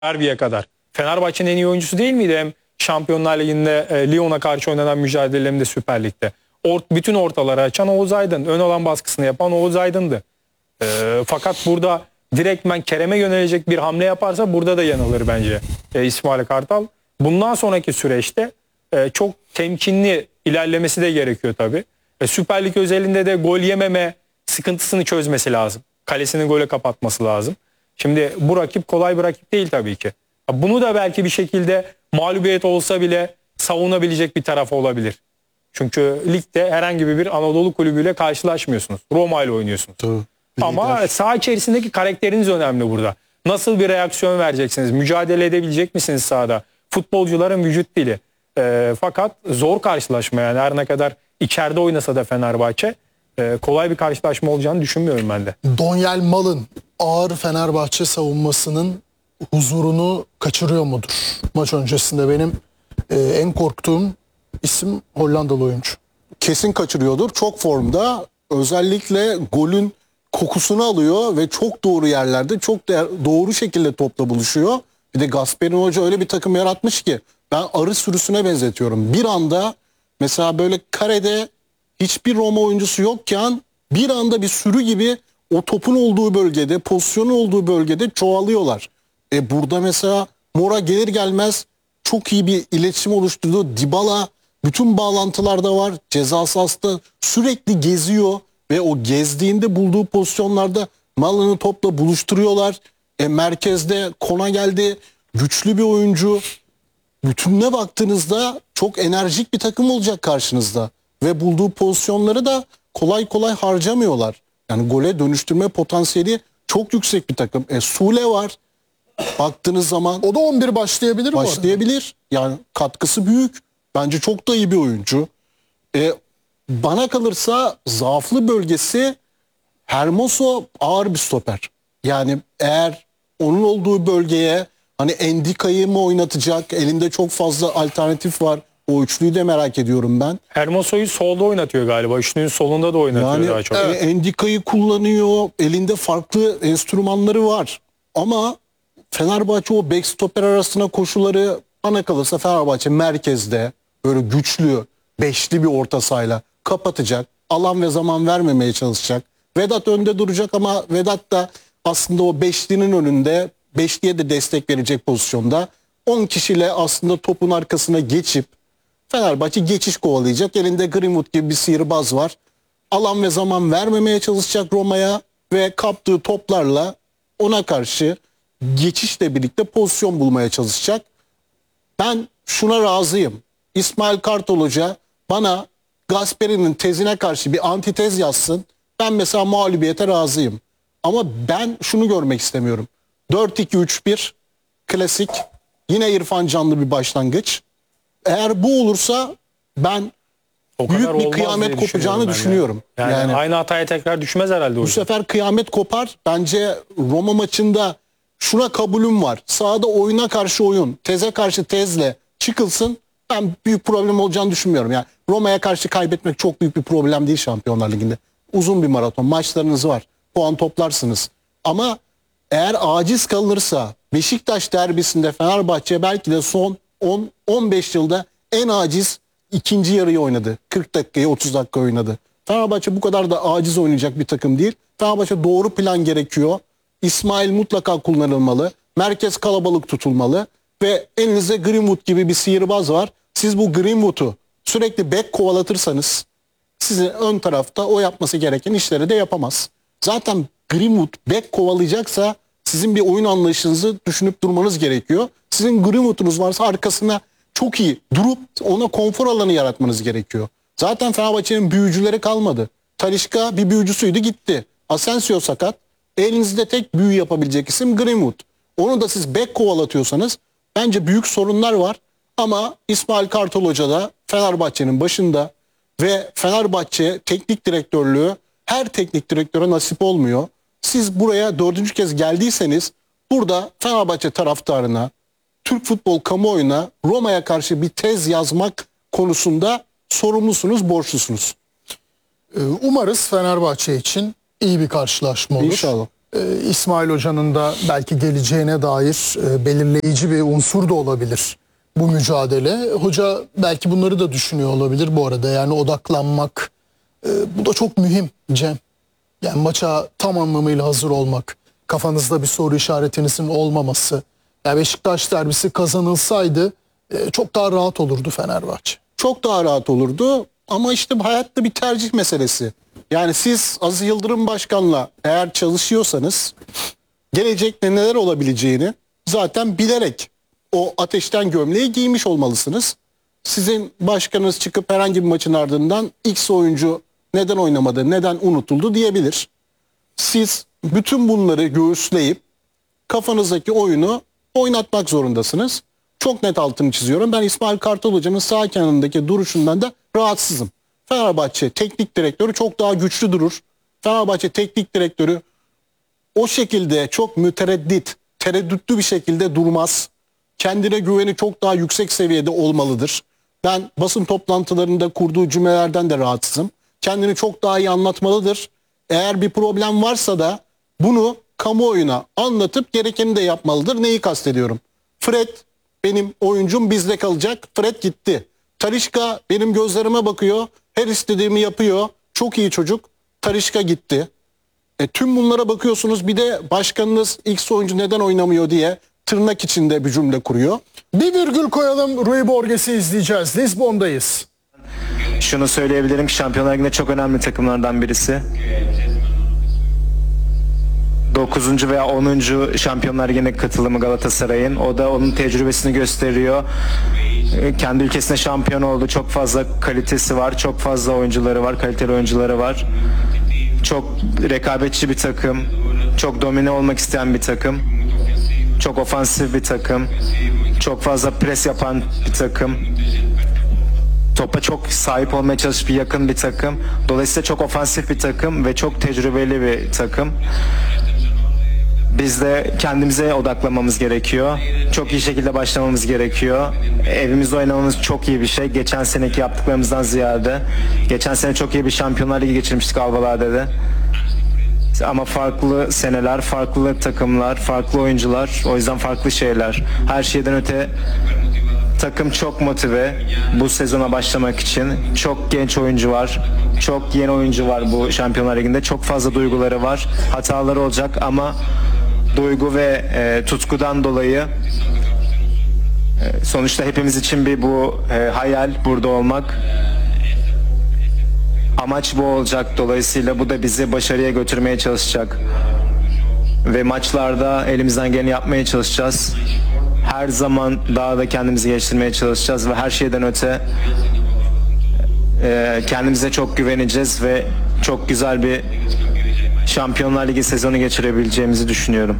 Derbiye kadar. Fenerbahçe'nin en iyi oyuncusu değil miydi? Hem Şampiyonlar Ligi'nde Lyon'a karşı oynanan mücadelelerinde Süper Lig'de. Bütün ortaları açan Oğuz Aydın. Ön alan baskısını yapan Oğuz Aydın'dı. Fakat burada direktmen Kerem'e yönelecek bir hamle yaparsa burada da yanılır bence İsmail Kartal. Bundan sonraki süreçte çok temkinli ilerlemesi de gerekiyor tabii. Süper Lig özelinde de gol yememe sıkıntısını çözmesi lazım. Kalesini gole kapatması lazım. Şimdi bu rakip kolay bir rakip değil tabii ki. Bunu da belki bir şekilde mağlubiyet olsa bile savunabilecek bir taraf olabilir. Çünkü ligde herhangi bir Anadolu kulübüyle karşılaşmıyorsunuz. Roma ile oynuyorsunuz. Tabii. Ama saha içerisindeki karakteriniz önemli burada. Nasıl bir reaksiyon vereceksiniz? Mücadele edebilecek misiniz sahada? Futbolcuların vücut dili. Fakat zor karşılaşma yani. Her ne kadar içeride oynasa da Fenerbahçe kolay bir karşılaşma olacağını düşünmüyorum ben de. Donyal Mal'ın ağır Fenerbahçe savunmasının huzurunu kaçırıyor mudur? Maç öncesinde benim en korktuğum isim Hollandalı oyuncu. Kesin kaçırıyordur. Çok formda. Özellikle golün kokusunu alıyor ve çok doğru yerlerde çok doğru şekilde topla buluşuyor. Bir de Gasperini Hoca öyle bir takım yaratmış ki ben arı sürüsüne benzetiyorum. Bir anda mesela böyle karede hiçbir Roma oyuncusu yokken bir anda bir sürü gibi o topun olduğu bölgede, pozisyonun olduğu bölgede çoğalıyorlar. Burada mesela Mora gelir gelmez çok iyi bir iletişim oluşturdu. Dybala bütün bağlantılarda var. Ceza sahasında sürekli geziyor ve o gezdiğinde bulduğu pozisyonlarda Malını topla buluşturuyorlar. Merkezde Kona geldi. Güçlü bir oyuncu. Bütününe baktığınızda çok enerjik bir takım olacak karşınızda. Ve bulduğu pozisyonları da kolay kolay harcamıyorlar. Yani gole dönüştürme potansiyeli çok yüksek bir takım. Sule var. Baktığınız zaman O da 11 başlayabilir mi? Başlayabilir. Yani katkısı büyük. Bence çok da iyi bir oyuncu. Bana kalırsa zaaflı bölgesi Hermoso ağır bir stoper. Yani eğer onun olduğu bölgeye hani Endika'yı mı oynatacak? Elinde çok fazla alternatif var. O üçlüyü de merak ediyorum ben. Hermoso'yu solda oynatıyor galiba. Üçlünün solunda da oynatıyor Yani, daha çok. Endika'yı kullanıyor. Elinde farklı enstrümanları var. Ama Fenerbahçe o backstopper arasına koşuları bana kalırsa Fenerbahçe merkezde böyle güçlü, beşli bir orta sahayla kapatacak. Alan ve zaman vermemeye çalışacak. Vedat önde duracak ama Vedat da aslında o beşlinin önünde, beşliye de destek verecek pozisyonda. 10 kişiyle aslında topun arkasına geçip Fenerbahçe geçiş kovalayacak. Elinde Greenwood gibi bir sihirbaz var. Alan ve zaman vermemeye çalışacak Roma'ya ve kaptığı toplarla ona karşı geçişle birlikte pozisyon bulmaya çalışacak. Ben şuna razıyım. İsmail Kartal Hoca bana Gasperi'nin tezine karşı bir antitez yazsın. Ben mesela mağlubiyete razıyım. Ama ben şunu görmek istemiyorum. 4-2-3-1 klasik. Yine İrfan Canlı bir başlangıç. Eğer bu olursa ben büyük bir kıyamet kopacağını düşünüyorum. Yani aynı hataya tekrar düşmez herhalde hocam. Bu sefer kıyamet kopar. Bence Roma maçında şuna kabulüm var. Sahada oyuna karşı oyun, teze karşı tezle çıkılsın. Ben büyük problem olacağını düşünmüyorum. Yani Roma'ya karşı kaybetmek çok büyük bir problem değil Şampiyonlar Ligi'nde. Uzun bir maraton, maçlarınız var. Puan toplarsınız. Ama eğer aciz kalınırsa Beşiktaş derbisinde Fenerbahçe belki de son 10-15 yılda en aciz ikinci yarıyı oynadı. 40 dakikayı 30 dakika oynadı. Fenerbahçe bu kadar da aciz oynayacak bir takım değil. Fenerbahçe doğru plan gerekiyor. İsmail mutlaka kullanılmalı. Merkez kalabalık tutulmalı. Ve elinizde Greenwood gibi bir sihirbaz var. Siz bu Greenwood'u sürekli bek kovalatırsanız size ön tarafta o yapması gereken işleri de yapamaz. Zaten Greenwood bek kovalayacaksa sizin bir oyun anlayışınızı düşünüp durmanız gerekiyor. Sizin Greenwood'unuz varsa arkasına çok iyi durup ona konfor alanı yaratmanız gerekiyor. Zaten Fenerbahçe'nin büyücüleri kalmadı. Talisca bir büyücüsüydü, gitti. Asensio sakat. Elinizde tek büyü yapabilecek isim Greenwood. Onu da siz bek kovalatıyorsanız bence büyük sorunlar var. Ama İsmail Kartal Hoca da Fenerbahçe'nin başında ve Fenerbahçe teknik direktörlüğü her teknik direktöre nasip olmuyor. Siz buraya 4. kez geldiyseniz burada Fenerbahçe taraftarına, Türk futbol kamuoyuna Roma'ya karşı bir tez yazmak konusunda sorumlusunuz, borçlusunuz. Umarız Fenerbahçe için iyi bir karşılaşma olur. İnşallah. İsmail Hoca'nın da belki geleceğine dair belirleyici bir unsur da olabilir bu mücadele. Hoca belki bunları da düşünüyor olabilir bu arada. Yani odaklanmak bu da çok mühim Cem. Yani maça tam anlamıyla hazır olmak, kafanızda bir soru işaretinizin olmaması. Yani Beşiktaş derbisi kazanılsaydı çok daha rahat olurdu Fenerbahçe. Çok daha rahat olurdu ama işte hayatta bir tercih meselesi. Yani siz Aziz Yıldırım Başkan'la eğer çalışıyorsanız gelecekte neler olabileceğini zaten bilerek o ateşten gömleği giymiş olmalısınız. Sizin başkanınız çıkıp herhangi bir maçın ardından X oyuncu neden oynamadı, neden unutuldu diyebilir. Siz bütün bunları göğüsleyip kafanızdaki oyunu oynatmak zorundasınız. Çok net altını çiziyorum. Ben İsmail Kartal Hoca'nın sağ kenarındaki duruşundan da rahatsızım. Fenerbahçe teknik direktörü çok daha güçlü durur. Fenerbahçe teknik direktörü o şekilde çok mütereddit, tereddütlü bir şekilde durmaz. Kendine güveni çok daha yüksek seviyede olmalıdır. Ben basın toplantılarında kurduğu cümlelerden de rahatsızım. Kendini çok daha iyi anlatmalıdır. Eğer bir problem varsa da bunu kamuoyuna anlatıp gerekeni de yapmalıdır. Neyi kastediyorum? Fred benim oyuncum bizde kalacak. Fred gitti. Talisca benim gözlerime bakıyor. Her istediğimi yapıyor. Çok iyi çocuk. Talisca gitti. Tüm bunlara bakıyorsunuz. Bir de başkanınız X oyuncu neden oynamıyor diye tırnak içinde bir cümle kuruyor. Bir virgül koyalım, Rui Borges'i izleyeceğiz. Lizbon'dayız. Şunu söyleyebilirim ki Şampiyonlar Ligi'nde çok önemli takımlardan birisi. 9. veya 10. Şampiyonlar Ligi'ne katılımı Galatasaray'ın. O da onun tecrübesini gösteriyor. Kendi ülkesinde şampiyon oldu. Çok fazla kalitesi var. Çok fazla oyuncuları var. Kaliteli oyuncuları var. Çok rekabetçi bir takım. Çok domine olmak isteyen bir takım. Çok ofansif bir takım. Çok fazla pres yapan bir takım. Topa çok sahip olmaya çalışıp yakın bir takım. Dolayısıyla çok ofansif bir takım ve çok tecrübeli bir takım. Biz de kendimize odaklamamız gerekiyor. Çok iyi şekilde başlamamız gerekiyor. Evimizde oynamamız çok iyi bir şey. Geçen seneki yaptıklarımızdan ziyade. Geçen sene çok iyi bir Şampiyonlar Ligi geçirmiştik Alvalar'da. Ama farklı seneler, farklı takımlar, farklı oyuncular. O yüzden farklı şeyler. Her şeyden öte takım çok motive bu sezona başlamak için. Çok genç oyuncu var. Çok yeni oyuncu var bu Şampiyonlar Ligi'nde. Çok fazla duyguları var. Hataları olacak ama duygu ve tutkudan dolayı sonuçta hepimiz için bir bu hayal burada olmak. Amaç bu olacak. Dolayısıyla bu da bizi başarıya götürmeye çalışacak. Ve maçlarda elimizden geleni yapmaya çalışacağız. Her zaman daha da kendimizi geliştirmeye çalışacağız ve her şeyden öte kendimize çok güveneceğiz ve çok güzel bir Şampiyonlar Ligi sezonu geçirebileceğimizi düşünüyorum.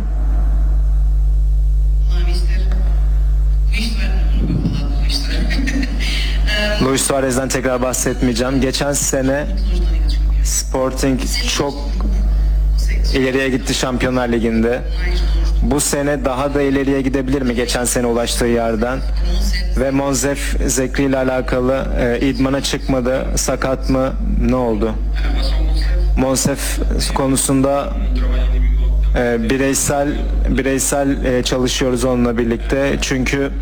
Luis Suarez'den tekrar bahsetmeyeceğim. Geçen sene Sporting çok ileriye gitti Şampiyonlar Ligi'nde. Bu sene daha da ileriye gidebilir mi geçen sene ulaştığı yerden? Ve Monsef Zekri ile alakalı idmana çıkmadı. Sakat mı? Ne oldu? Monsef konusunda bireysel çalışıyoruz onunla birlikte. Çünkü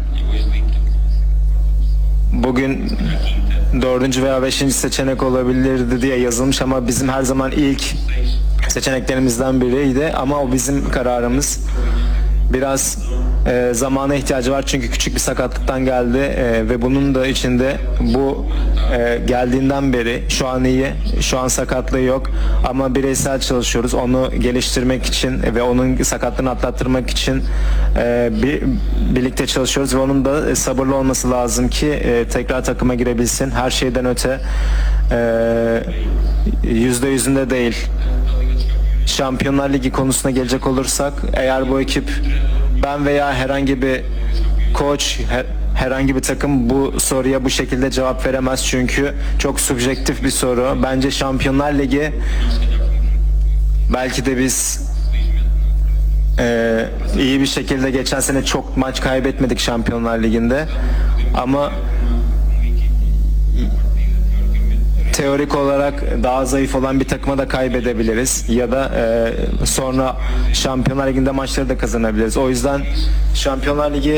bugün 4. veya 5. seçenek olabilirdi diye yazılmış ama bizim her zaman ilk seçeneklerimizden biriydi ama o bizim kararımız. Biraz zamana ihtiyacı var çünkü küçük bir sakatlıktan geldi ve bunun da içinde bu geldiğinden beri şu an iyi, şu an sakatlığı yok ama bireysel çalışıyoruz. Onu geliştirmek için ve onun sakatlığını atlattırmak için birlikte çalışıyoruz ve onun da sabırlı olması lazım ki tekrar takıma girebilsin. Her şeyden öte %100'ünde değil. Şampiyonlar Ligi konusuna gelecek olursak eğer bu ekip ben veya herhangi bir koç herhangi bir takım bu soruya bu şekilde cevap veremez çünkü çok subjektif bir soru. Bence Şampiyonlar Ligi belki de biz iyi bir şekilde geçen sene çok maç kaybetmedik Şampiyonlar Ligi'nde ama teorik olarak daha zayıf olan bir takıma da kaybedebiliriz ya da sonra Şampiyonlar Ligi'nde maçları da kazanabiliriz. O yüzden Şampiyonlar Ligi